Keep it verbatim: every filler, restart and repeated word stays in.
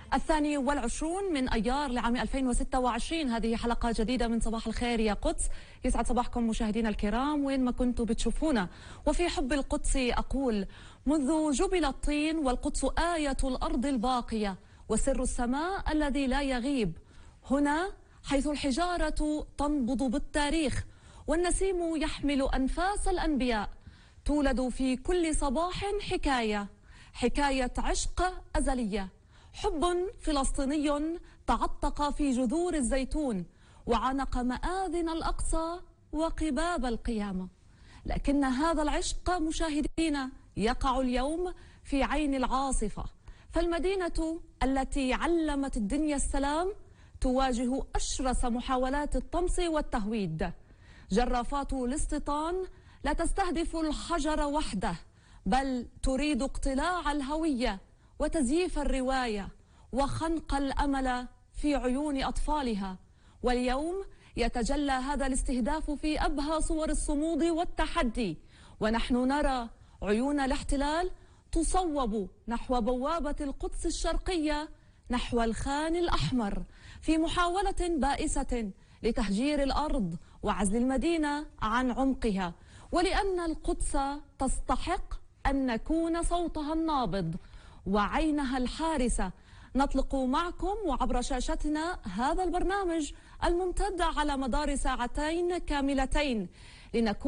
الثاني والعشرون من أيار لعام ألفين وستة وعشرين. هذه حلقة جديدة من صباح الخير يا قدس. يسعد صباحكم مشاهدينا الكرام وين ما كنتوا بتشوفونا. وفي حب القدس أقول: منذ جبل الطين والقدس آية الأرض الباقية وسر السماء الذي لا يغيب. هنا حيث الحجارة تنبض بالتاريخ والنسيم يحمل أنفاس الأنبياء، تولد في كل صباح حكاية، حكاية عشق أزلية، حب فلسطيني تعتق في جذور الزيتون وعانق مآذن الأقصى وقباب القيامة. لكن هذا العشق مشاهدينا يقع اليوم في عين العاصفة، فالمدينة التي علمت الدنيا السلام تواجه أشرس محاولات الطمس والتهويد. جرافات الاستيطان لا تستهدف الحجر وحده، بل تريد اقتلاع الهوية وتزييف الرواية وخنق الأمل في عيون أطفالها. واليوم يتجلى هذا الاستهداف في أبهى صور الصمود والتحدي، ونحن نرى عيون الاحتلال تصوب نحو بوابة القدس الشرقية، نحو الخان الأحمر، في محاولة بائسة لتهجير الأرض وعزل المدينة عن عمقها. ولأن القدس تستحق أن نكون صوتها النابض وعينها الحارسة، نطلق معكم وعبر شاشتنا هذا البرنامج الممتد على مدار ساعتين كاملتين لنكون